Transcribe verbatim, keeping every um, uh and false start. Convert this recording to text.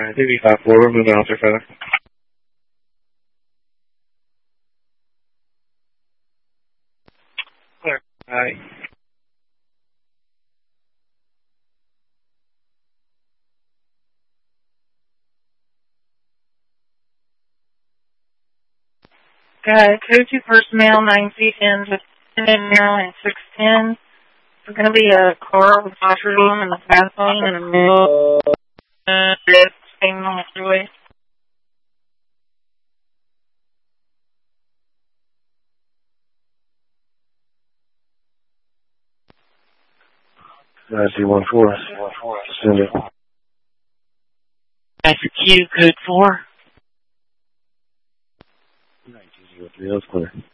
Alright, maybe five four, we're moving out there further. Clear. Alright. Uh, code two personnel, nine feet in to Maryland six ten. There's going to be a car with washroom and a fast lane in the middle. Uh, staying on the freeway. I see one four. Send it. That's a Q, code four. nine two zero three, that's clear.